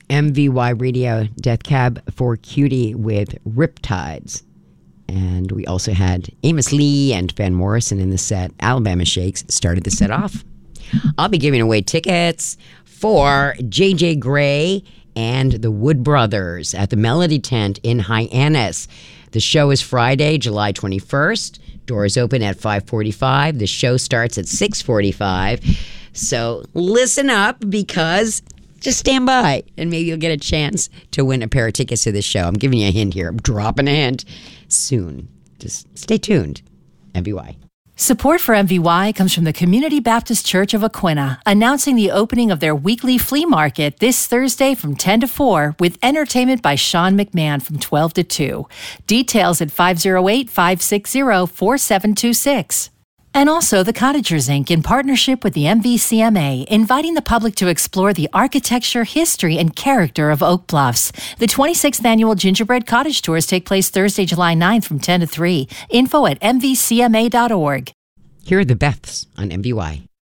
MVY Radio, Death Cab for Cutie with Riptides. And we also had Amos Lee and Van Morrison in the set. Alabama Shakes started the set off. I'll be giving away tickets for J.J. Grey and the Wood Brothers at the Melody Tent in Hyannis. The show is Friday, July 21st. Doors open at 5:45. The show starts at 6:45. So listen up, because just stand by and maybe you'll get a chance to win a pair of tickets to this show. I'm giving you a hint here. I'm dropping a hint soon. Just stay tuned. MVY. Support for MVY comes from the Community Baptist Church of Aquinnah, announcing the opening of their weekly flea market this Thursday from 10 to 4 with entertainment by Sean McMahon from 12 to 2. Details at 508-560-4726. And also the Cottagers Inc. in partnership with the MVCMA, inviting the public to explore the architecture, history, and character of Oak Bluffs. The 26th annual Gingerbread Cottage Tours take place Thursday, July 9th from 10 to 3. Info at mvcma.org. Here are the Beths on MVY.